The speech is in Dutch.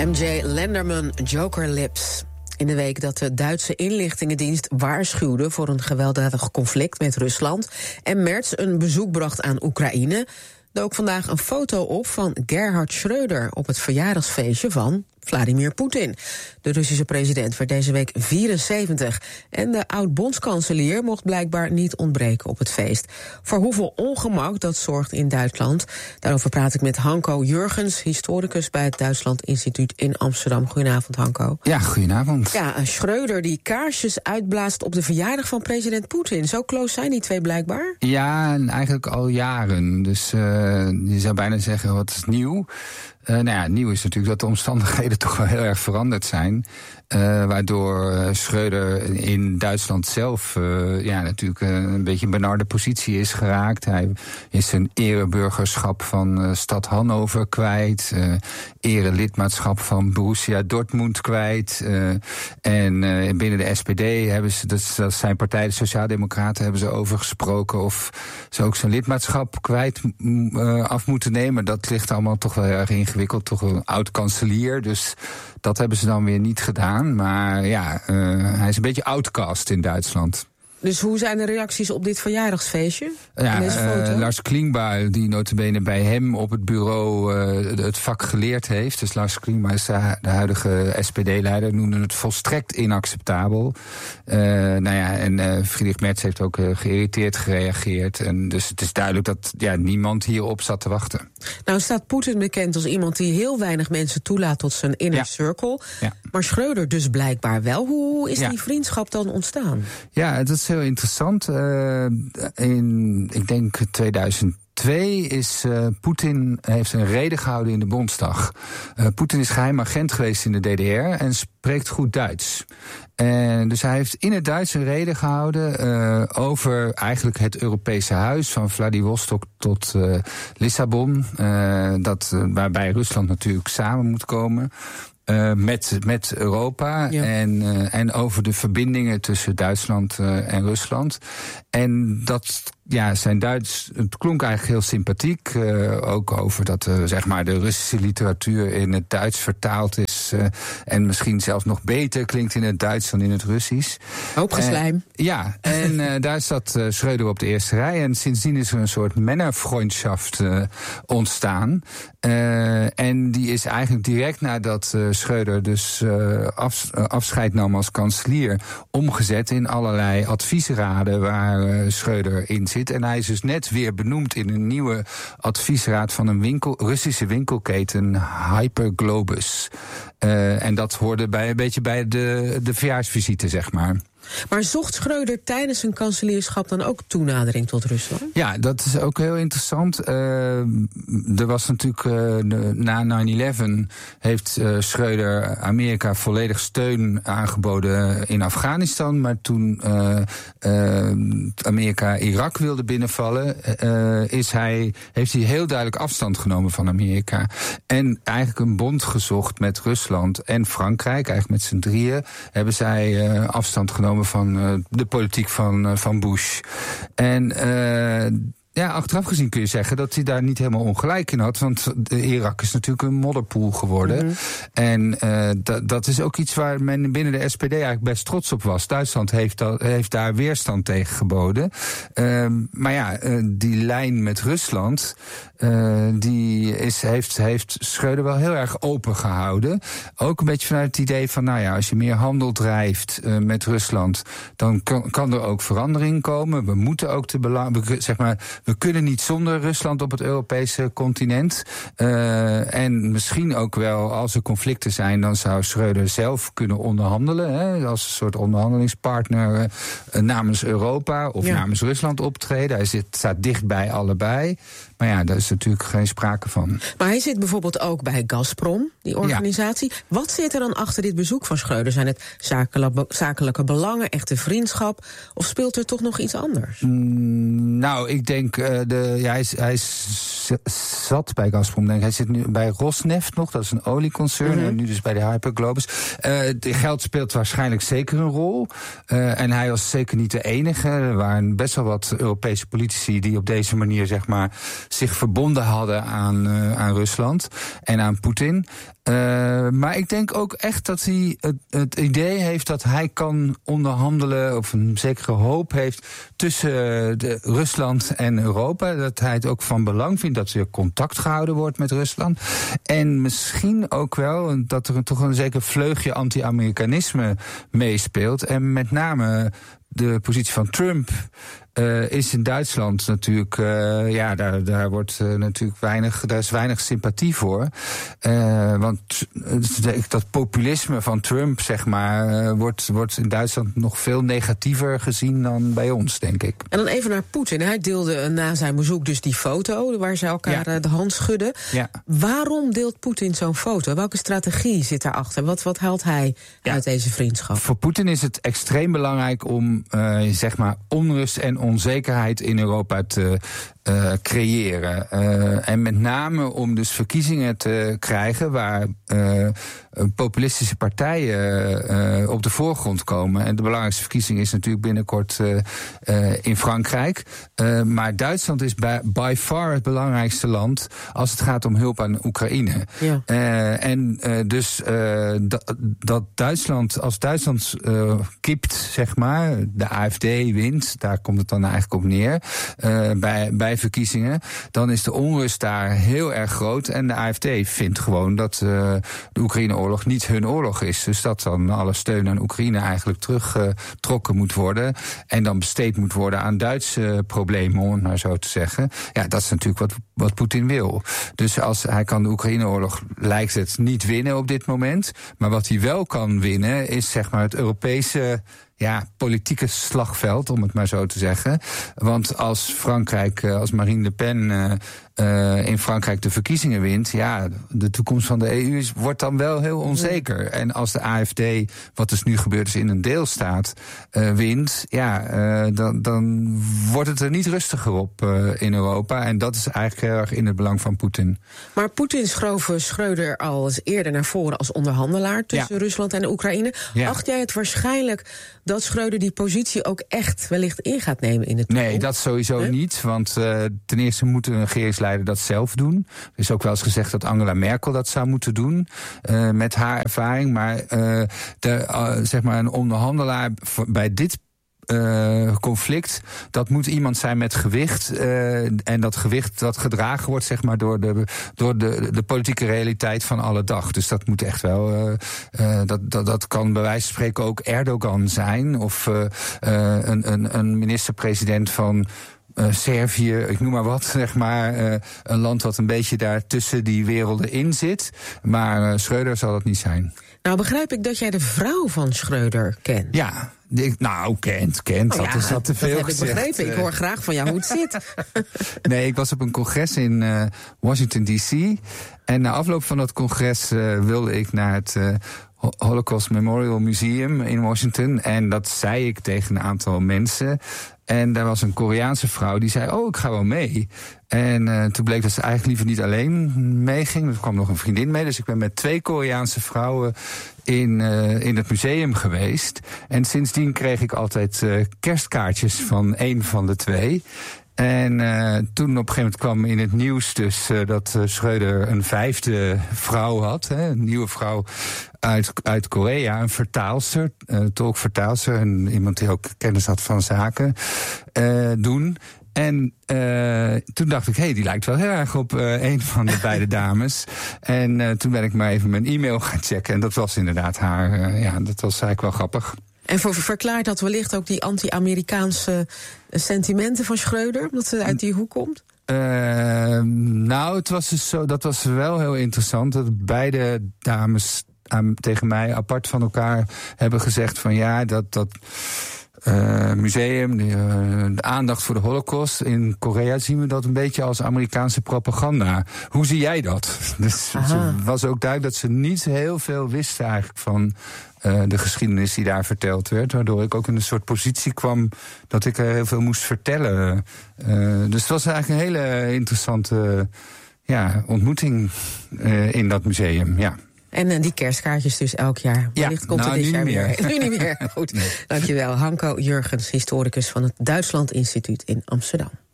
MJ Lenderman, Joker Lips. In de week dat de Duitse inlichtingendienst waarschuwde voor een gewelddadig conflict met Rusland en Merz een bezoek bracht aan Oekraïne, dook vandaag een foto op van Gerhard Schröder op het verjaardagsfeestje van Vladimir Poetin. De Russische president werd deze week 74 en de oud-bondskanselier mocht blijkbaar niet ontbreken op het feest. Voor hoeveel ongemak dat zorgt in Duitsland, daarover praat ik met Hanko Jurgens, historicus bij het Duitsland Instituut in Amsterdam. Goedenavond, Hanko. Ja, goedenavond. Ja, Schröder die kaarsjes uitblaast op de verjaardag van president Poetin. Zo close zijn die twee blijkbaar? Ja, en eigenlijk al jaren. Dus je zou bijna zeggen, wat is nieuw? Nieuw is natuurlijk dat de omstandigheden toch wel heel erg veranderd zijn. Waardoor Schröder in Duitsland zelf natuurlijk een beetje een benarde positie is geraakt. Hij is zijn ereburgerschap van stad Hannover kwijt. Erelidmaatschap van Borussia Dortmund kwijt. En binnen de SPD hebben ze, dat is zijn partij, de Sociaaldemocraten, hebben ze over gesproken of ze ook zijn lidmaatschap kwijt af moeten nemen. Dat ligt allemaal toch wel heel erg ingewikkeld. Toch een oud-kanselier, dus dat hebben ze dan weer niet gedaan. Maar hij is een beetje outcast in Duitsland. Dus hoe zijn de reacties op dit verjaardagsfeestje? Lars Klingbeil, die notabene bij hem op het bureau het vak geleerd heeft. Dus Lars Klingbeil is de huidige SPD-leider, noemde het volstrekt inacceptabel. En Friedrich Merz heeft ook geïrriteerd gereageerd. En dus het is duidelijk dat niemand hierop zat te wachten. Nou staat Poetin bekend als iemand die heel weinig mensen toelaat tot zijn inner circle. Ja. Maar Schröder dus blijkbaar wel. Hoe is die vriendschap dan ontstaan? Ja, dat is heel interessant. Ik denk 2002 is Poetin heeft een rede gehouden in de Bondsdag. Poetin is geheim agent geweest in de DDR en spreekt goed Duits. En dus hij heeft in het Duits een rede gehouden over eigenlijk het Europese huis van Vladivostok tot Lissabon. Waarbij Rusland natuurlijk samen moet komen. Met Europa en over de verbindingen tussen Duitsland en Rusland. En dat, zijn Duits, het klonk eigenlijk heel sympathiek. Ook over dat de Russische literatuur in het Duits vertaald is. En misschien zelfs nog beter klinkt in het Duits dan in het Russisch. Hoopgeslijm. Daar zat Schröder op de eerste rij. En sindsdien is er een soort männerfreundschaft ontstaan. En die is eigenlijk direct nadat Schröder dus afscheid nam als kanselier omgezet in allerlei adviesraden waar Schröder in zit. En hij is dus net weer benoemd in een nieuwe adviesraad van een Russische winkelketen, Hyperglobus. En dat hoorde een beetje bij de verjaarsvisite, zeg maar. Maar zocht Schröder tijdens zijn kanselierschap dan ook toenadering tot Rusland? Ja, dat is ook heel interessant. Er was natuurlijk na 9/11 heeft Schröder Amerika volledig steun aangeboden in Afghanistan. Maar toen Amerika Irak wilde binnenvallen, heeft hij heel duidelijk afstand genomen van Amerika. En eigenlijk een bond gezocht met Rusland en Frankrijk. Eigenlijk met z'n drieën hebben zij afstand genomen van de politiek van Bush. En achteraf gezien kun je zeggen dat hij daar niet helemaal ongelijk in had. Want Irak is natuurlijk een modderpoel geworden. Mm-hmm. En dat is ook iets waar men binnen de SPD eigenlijk best trots op was. Duitsland heeft daar weerstand tegen geboden. Die lijn met Rusland, heeft Schröder wel heel erg open gehouden. Ook een beetje vanuit het idee van, als je meer handel drijft met Rusland, dan kan er ook verandering komen. We moeten ook we kunnen niet zonder Rusland op het Europese continent. En misschien ook wel, als er conflicten zijn, dan zou Schröder zelf kunnen onderhandelen. Als een soort onderhandelingspartner namens Europa of namens Rusland optreden. Hij staat dicht bij allebei. Maar daar is natuurlijk geen sprake van. Maar hij zit bijvoorbeeld ook bij Gazprom, die organisatie. Ja. Wat zit er dan achter dit bezoek van Schröder? Zijn het zakelijke belangen, echte vriendschap? Of speelt er toch nog iets anders? Ik denk denk, hij zat bij Gazprom, denk ik. Hij zit nu bij Rosneft nog, dat is een olieconcern. En nu dus bij de Hyperglobus. Geld speelt waarschijnlijk zeker een rol. En hij was zeker niet de enige. Er waren best wel wat Europese politici die op deze manier, zeg maar, zich verbonden hadden aan Rusland en aan Poetin. Maar ik denk ook echt dat hij het idee heeft dat hij kan onderhandelen, of een zekere hoop heeft tussen Rusland en Europa. Dat hij het ook van belang vindt dat er contact gehouden wordt met Rusland. En misschien ook wel dat er toch een zeker vleugje anti-Amerikanisme meespeelt. En met name de positie van Trump is in Duitsland natuurlijk, daar wordt natuurlijk daar is weinig sympathie voor. Want dat populisme van Trump, zeg maar, wordt in Duitsland nog veel negatiever gezien dan bij ons, denk ik. En dan even naar Poetin. Hij deelde na zijn bezoek dus die foto waar ze elkaar de hand schudden. Ja. Waarom deelt Poetin zo'n foto? Welke strategie zit daarachter? Wat haalt hij uit deze vriendschap? Voor Poetin is het extreem belangrijk om zeg maar onrust en onzekerheid in Europa te creëren. En met name om dus verkiezingen te krijgen waar populistische partijen op de voorgrond komen. En de belangrijkste verkiezing is natuurlijk binnenkort in Frankrijk. Maar Duitsland is by far het belangrijkste land als het gaat om hulp aan Oekraïne. Ja. Dat Duitsland, als Duitsland kipt, zeg maar, de AfD wint, daar komt het dan eigenlijk op neer, bij verkiezingen, dan is de onrust daar heel erg groot. En de AfD vindt gewoon dat de Oekraïne-oorlog niet hun oorlog is. Dus dat dan alle steun aan Oekraïne eigenlijk teruggetrokken moet worden. En dan besteed moet worden aan Duitse problemen, om het maar zo te zeggen. Ja, dat is natuurlijk wat Poetin wil. Dus als hij kan de Oekraïne-oorlog, lijkt het, niet winnen op dit moment. Maar wat hij wel kan winnen is, zeg maar, het Europese politieke slagveld, om het maar zo te zeggen. Want als Frankrijk, als Marine Le Pen in Frankrijk de verkiezingen wint, de toekomst van de EU wordt dan wel heel onzeker. En als de AfD, wat dus nu gebeurd is in een deelstaat, wint, dan wordt het er niet rustiger op in Europa. En dat is eigenlijk heel erg in het belang van Poetin. Maar Poetin schoof Schröder al eens eerder naar voren als onderhandelaar tussen Rusland en de Oekraïne. Ja. Acht jij het waarschijnlijk dat Schröder die positie ook echt wellicht in gaat nemen in de toekomst? Nee, dat sowieso niet. Want ten eerste moet een regeringsleider dat zelf doen. Er is ook wel eens gezegd dat Angela Merkel dat zou moeten doen, met haar ervaring. Maar zeg maar een onderhandelaar bij dit conflict, dat moet iemand zijn met gewicht. En dat gewicht dat gedragen wordt, zeg maar, door de politieke realiteit van alle dag. Dus dat moet echt wel, dat kan bij wijze van spreken ook Erdogan zijn, of een minister-president van Servië, ik noem maar wat, zeg maar, een land wat een beetje daar tussen die werelden in zit. Maar Schröder zal dat niet zijn. Nou, begrijp ik dat jij de vrouw van Schröder kent? Ja. Kent. Dat is dat te veel gezegd. Dat heb ik begrepen. Ik hoor graag van jou hoe het zit. Nee, ik was op een congres in Washington D.C. En na afloop van dat congres wilde ik naar het Holocaust Memorial Museum in Washington. En dat zei ik tegen een aantal mensen. En daar was een Koreaanse vrouw die zei, ik ga wel mee. En toen bleek dat ze eigenlijk liever niet alleen meeging. Er kwam nog een vriendin mee, dus ik ben met 2 Koreaanse vrouwen in het museum geweest. En sindsdien kreeg ik altijd kerstkaartjes van 1 van de 2. En toen op een gegeven moment kwam in het nieuws dus dat Schröder een 5e vrouw had. Een nieuwe vrouw uit Korea, een vertaalster, tolkvertaalster. En iemand die ook kennis had van zaken doen. En toen dacht ik, die lijkt wel heel erg op een van de beide dames. En toen ben ik maar even mijn e-mail gaan checken. En dat was inderdaad haar. Dat was eigenlijk wel grappig. En verklaart dat wellicht ook die anti-Amerikaanse sentimenten van Schröder, dat ze uit die hoek komt? Het was dus zo, dat was wel heel interessant, dat beide dames tegen mij apart van elkaar hebben gezegd van museum, de aandacht voor de Holocaust. In Korea zien we dat een beetje als Amerikaanse propaganda. Hoe zie jij dat? Dus het was ook duidelijk dat ze niet heel veel wisten eigenlijk van de geschiedenis die daar verteld werd. Waardoor ik ook in een soort positie kwam dat ik heel veel moest vertellen. Dus het was eigenlijk een hele interessante ontmoeting in dat museum, ja. En die kerstkaartjes dus elk jaar. Wellicht komt het dit jaar weer. Nu niet meer. Goed, nee. Dankjewel. Hanko Jurgens, historicus van het Duitsland Instituut in Amsterdam.